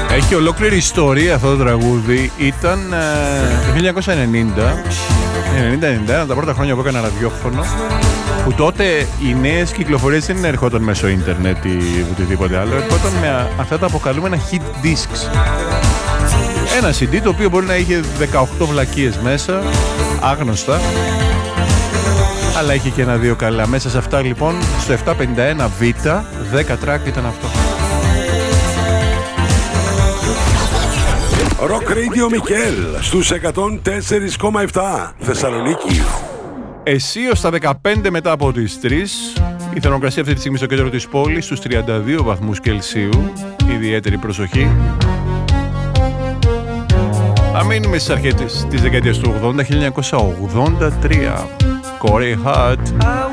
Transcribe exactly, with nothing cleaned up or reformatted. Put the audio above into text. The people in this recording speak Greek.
Έχει ολόκληρη ιστορία αυτό το τραγούδι. Ήταν ε, το χίλια εννιακόσια ενενήντα ενενήντα ενενήντα ένα, τα πρώτα χρόνια που έκανα ραδιόφωνο, που τότε οι νέες κυκλοφορίες δεν ερχόταν μέσω ίντερνετ ή οτιδήποτε άλλο, ερχόταν με αυτά τα αποκαλούμενα hit discs. Ένα σι ντι το οποίο μπορεί να είχε δεκαοκτώ βλακίες μέσα, άγνωστα, αλλά είχε και ένα-δύο καλά. Μέσα σε αυτά λοιπόν, στο επτακόσια πενήντα ένα β, δέκα track ήταν αυτό. Rock Radio Μικέλ στους εκατόν τέσσερα κόμμα επτά Θεσσαλονίκη. Εσύ ως τα δεκαπέντε μετά από τις τρεις. Η θερμοκρασία αυτή τη στιγμή στο κέντρο της πόλης στους τριάντα δύο βαθμούς Κελσίου. Ιδιαίτερη προσοχή. Θα μείνουμε στις αρχές της δεκαετίας του ογδόντα, χίλια εννιακόσια ογδόντα τρία. Corey Hart.